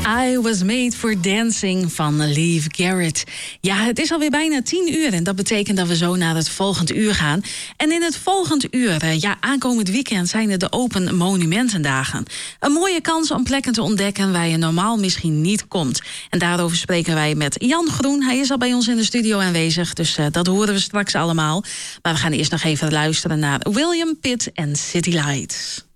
I Was Made for Dancing van Leif Garrett. Ja, het is alweer bijna 10:00 en dat betekent dat we zo naar het volgend uur gaan. En in het volgend uur, aankomend weekend, zijn er de Open Monumentendagen. Een mooie kans om plekken te ontdekken waar je normaal misschien niet komt. En daarover spreken wij met Jan Groen. Hij is al bij ons in de studio aanwezig, dus dat horen we straks allemaal. Maar we gaan eerst nog even luisteren naar William Pitt en City Lights.